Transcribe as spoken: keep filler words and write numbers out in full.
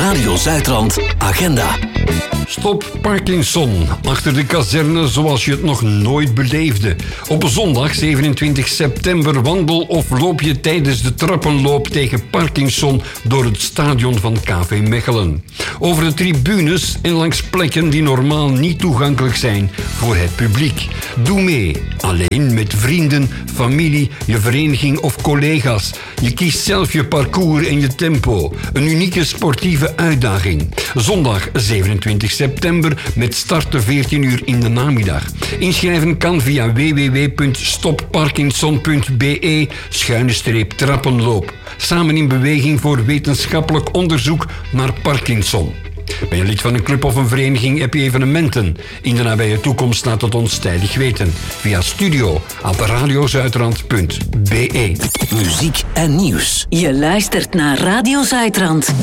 Radio Zuidrand Agenda. Stop Parkinson. Achter de kazerne zoals je het nog nooit beleefde. Op zondag zevenentwintig september wandel of loop je tijdens de trappenloop tegen Parkinson door het stadion van K V Mechelen. Over de tribunes en langs plekken die normaal niet toegankelijk zijn voor het publiek. Doe mee. Alleen, met vrienden, familie, je vereniging of collega's. Je kiest zelf je parcours en je tempo. Een unieke sportieve uitdaging. Zondag zevenentwintig september met start te veertien uur in de namiddag. Inschrijven kan via w w w punt stop parkinson punt b e schuine streep trappenloop. Samen in beweging voor wetenschappelijk onderzoek naar Parkinson. Ben je lid van een club of een vereniging, heb je evenementen? In de nabije toekomst laat het ons tijdig weten. Via studio at radiozuidrand punt b e. Muziek en nieuws. Je luistert naar Radio Zuidrand.